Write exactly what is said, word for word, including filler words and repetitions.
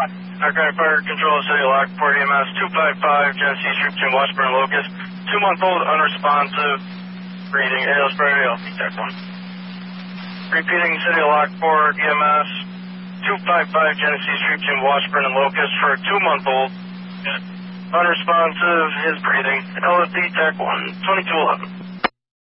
Narcotic Fire Control, City of Lockport, E M S two five five, Genesee Street between Washburn and Locust. Two-month-old, unresponsive, breathing, A L spray, A L T-Tech one. Repeating, City of Lockport, E M S two five five, Genesee Street between Washburn and Locust for a two-month-old. Unresponsive, is breathing, L S D Tech one, twenty-two eleven.